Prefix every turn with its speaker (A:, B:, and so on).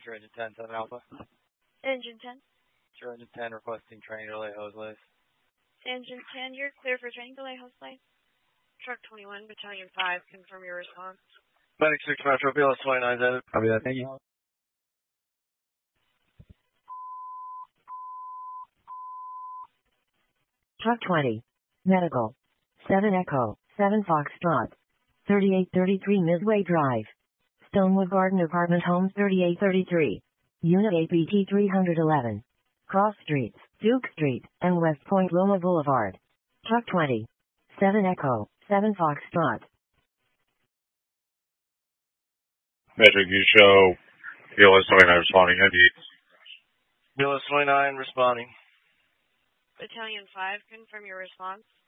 A: True Engine 10, 7 Alpha.
B: Engine 10.
A: True Engine 10 requesting training delay hose lace.
B: Engine 10, you're clear for training delay hose lace. Truck 21, Battalion 5, confirm your response.
A: Medic 6 Metro, BLS 29 Zenith. Copy that, thank you.
C: Truck 20. Medical. 7 Echo, 7 Foxtrot. 3833 Midway Drive. Stonewood Garden Apartment Homes 3833. Unit APT 311. Cross Streets, Duke Street, and West Point Loma Boulevard. Truck 20. 7 Echo, 7 Foxtrot.
D: Metric, you show BLS 29 responding. Indeed.
A: BLS 29 responding.
B: Battalion 5, confirm your response.